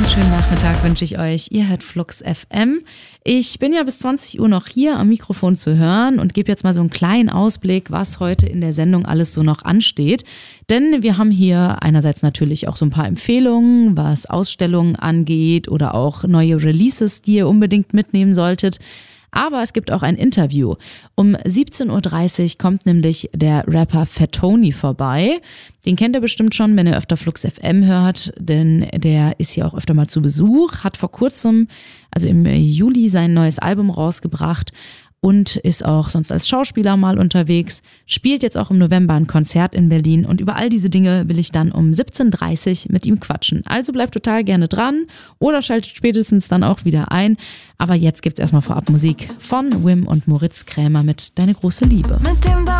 Einen schönen Nachmittag wünsche ich euch. Ihr hört Flux FM. Ich bin ja bis 20 Uhr noch hier am Mikrofon zu hören und gebe jetzt mal so einen kleinen Ausblick, was heute in der Sendung alles so noch ansteht. Denn wir haben hier einerseits natürlich auch so ein paar Empfehlungen, was Ausstellungen angeht oder auch neue Releases, die ihr unbedingt mitnehmen solltet. Aber es gibt auch ein Interview. Um 17.30 Uhr kommt nämlich der Rapper Fat Tony vorbei. Den kennt ihr bestimmt schon, wenn ihr öfter Flux FM hört, denn der ist hier auch öfter mal zu Besuch, hat vor kurzem, also im Juli, sein neues Album rausgebracht und ist auch sonst als Schauspieler mal unterwegs, spielt jetzt auch im November ein Konzert in Berlin und über all diese Dinge will ich dann um 17.30 Uhr mit ihm quatschen. Also bleibt total gerne dran oder schaltet spätestens dann auch wieder ein. Aber jetzt gibt's erstmal vorab Musik von Wim und Moritz Krämer mit Deine große Liebe. Mit dem